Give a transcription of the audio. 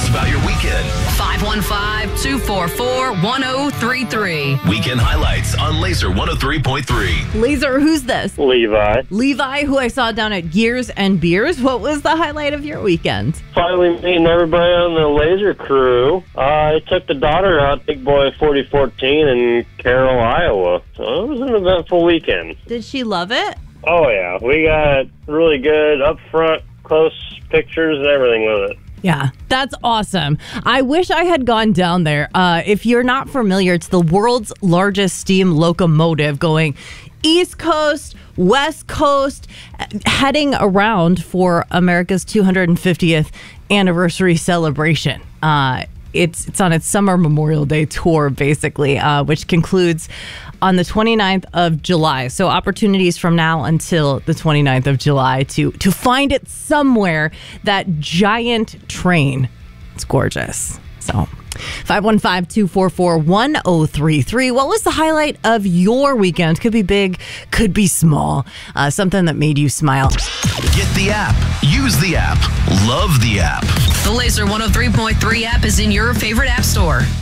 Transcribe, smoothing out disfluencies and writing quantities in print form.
us about your weekend. 515-244-1033. Weekend highlights on Laser 103.3. Laser, who's this? Levi. Levi, who I saw down at Gears and Beers. What was the highlight of your weekend? Finally meeting everybody on the Laser crew. I took the daughter out, Big Boy 4014 in Carroll, Iowa. So it was an eventful weekend. Did she love it? Oh, yeah. We got really good up front, close pictures and everything with it. Yeah, that's awesome. I wish I had gone down there. If you're not familiar, it's the world's largest steam locomotive going East Coast, West Coast, heading around for America's 250th anniversary celebration. It's on its Summer Memorial Day tour, basically, which concludes on the 29th of July. So opportunities from now until the 29th of July to find it somewhere, that giant train. It's gorgeous. So 515-244-1033. What was the highlight of your weekend? Could be big, could be small. Something that made you smile. Get the app. Use the app. Love the app. The Laser 103.3 app is in your favorite app store.